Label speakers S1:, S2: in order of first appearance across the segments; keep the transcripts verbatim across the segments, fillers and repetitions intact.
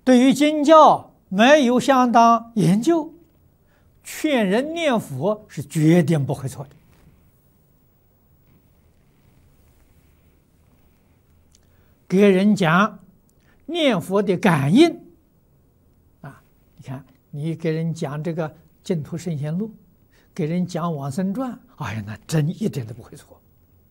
S1: 对于经教没有相当研究，劝人念佛是决定不会错的。给人讲念佛的感应啊，你看，你给人讲这个《净土圣贤录》，给人讲《往生传》，哎呀，那真一点都不会错。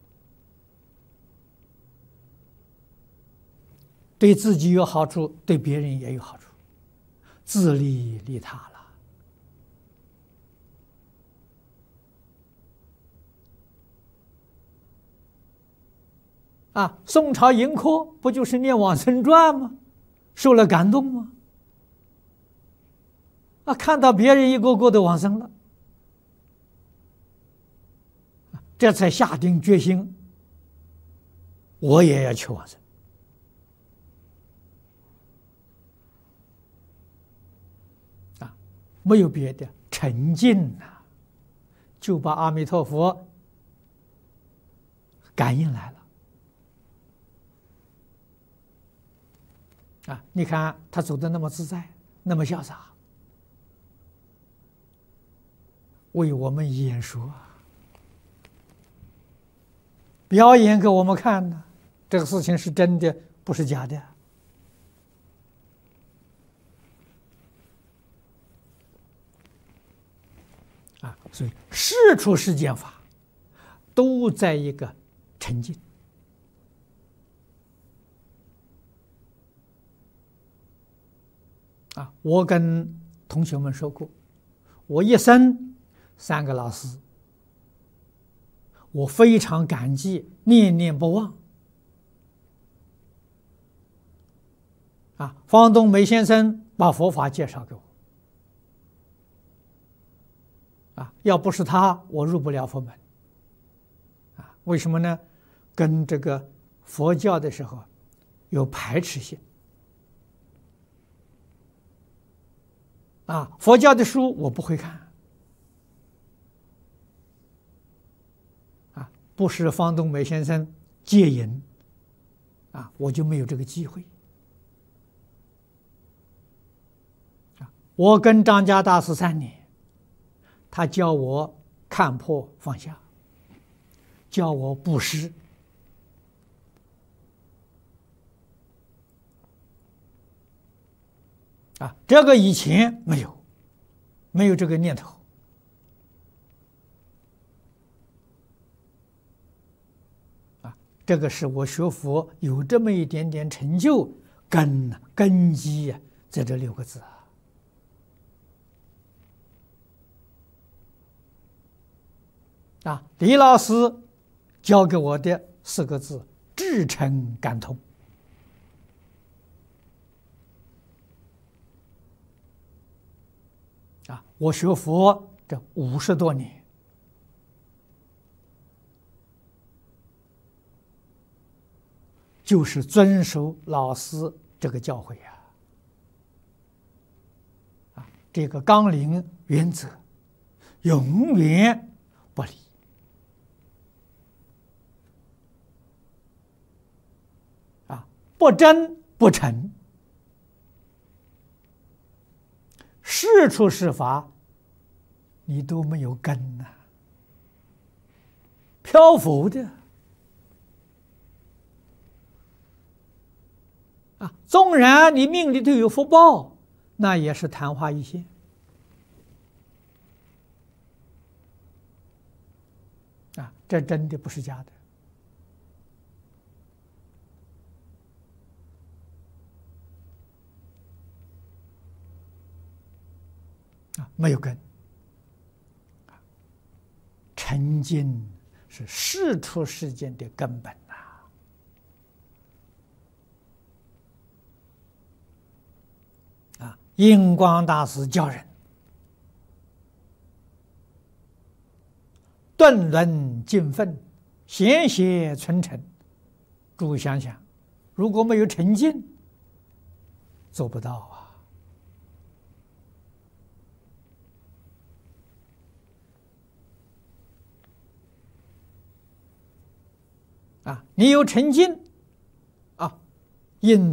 S1: 对自己有好处，对别人也有好处，自利利他了。啊，宋朝盈科不就是念《往生传》吗？受了感动吗？啊，看到别人一个个都往生了，这才下定决心，我也要去往生。啊，没有别的，沉静呐、啊，就把阿弥陀佛感应来了。啊，你看他走得那么自在，那么潇洒，为我们演说啊，表演给我们看呢。这个事情是真的，不是假的。啊，所以事出世间法都在一个沉静。啊，我跟同学们说过，我一生三个老师，我非常感激，念念不忘。啊，方东梅先生把佛法介绍给我，啊，要不是他，我入不了佛门。啊，为什么呢？跟这个佛教的时候有排斥性。啊，佛教的书我不会看。啊，不是方东梅先生戒淫，啊，我就没有这个机会。啊，我跟张家大师三年，他教我看破放下，教我布施。啊，这个以前没有，没有这个念头。啊，这个是我学佛有这么一点点成就，根根基啊，在这六个字啊。啊，李老师教给我的四个字：至诚感通。啊，我学佛这五十多年，就是遵守老师这个教诲啊，啊，这个纲领原则，永远不离。啊，不争不成。事出事法，你都没有根呐、啊，漂浮的啊！纵然你命里头有福报，那也是昙花一现啊！这真的不是假的。啊，没有根。沉静是事出世间的根本呐、啊！啊，印光大师教人顿伦尽分，贤邪存诚。诸位想想，如果没有沉静，做不到啊。啊，你有沉静，啊，印